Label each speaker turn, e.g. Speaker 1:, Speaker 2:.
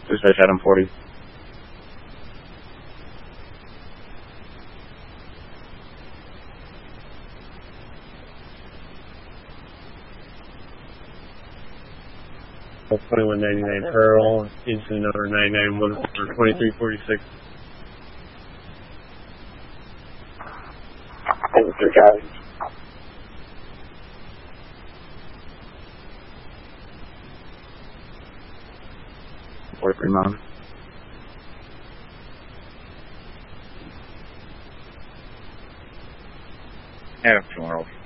Speaker 1: Dispatch Adam 40.
Speaker 2: Well, 2199 Earl, incident number 991 for 2346.
Speaker 3: Mr. Guys.
Speaker 1: 43 Mom.
Speaker 4: Adam 2 Earl.